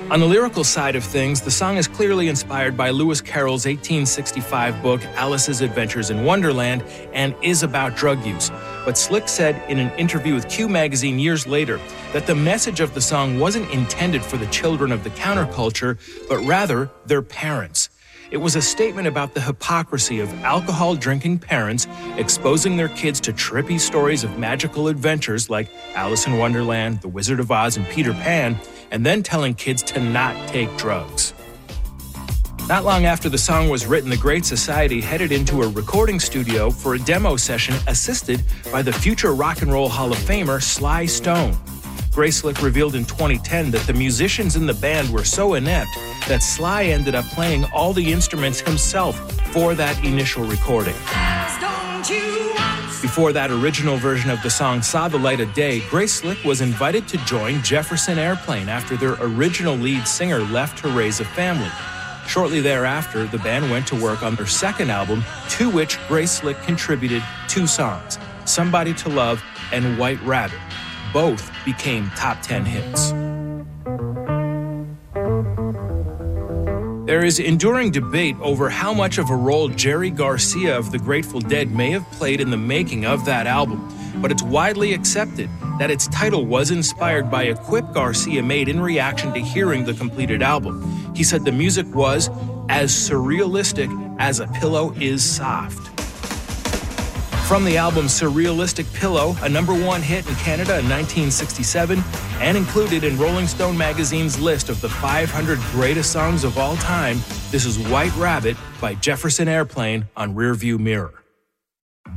On the lyrical side of things, the song is clearly inspired by Lewis Carroll's 1865 book Alice's Adventures in Wonderland and is about drug use. But Slick said in an interview with Q magazine years later that the message of the song wasn't intended for the children of the counterculture, but rather their parents. It was a statement about the hypocrisy of alcohol-drinking parents exposing their kids to trippy stories of magical adventures like Alice in Wonderland, The Wizard of Oz, and Peter Pan, and then telling kids to not take drugs. Not long after the song was written, the Great Society headed into a recording studio for a demo session assisted by the future Rock and Roll Hall of Famer Sly Stone. Grace Slick revealed in 2010 that the musicians in the band were so inept that Sly ended up playing all the instruments himself for that initial recording. Before that original version of the song saw the light of day, Grace Slick was invited to join Jefferson Airplane after their original lead singer left to raise a family. Shortly thereafter, the band went to work on their second album, to which Grace Slick contributed 2 songs, Somebody to Love and White Rabbit. Both became top 10 hits. There is enduring debate over how much of a role Jerry Garcia of the Grateful Dead may have played in the making of that album, but it's widely accepted that its title was inspired by a quip Garcia made in reaction to hearing the completed album. He said the music was as surrealistic as a pillow is soft. From the album Surrealistic Pillow, a #1 hit in Canada in 1967, and included in Rolling Stone magazine's list of the 500 greatest songs of all time, this is White Rabbit by Jefferson Airplane on Rearview Mirror.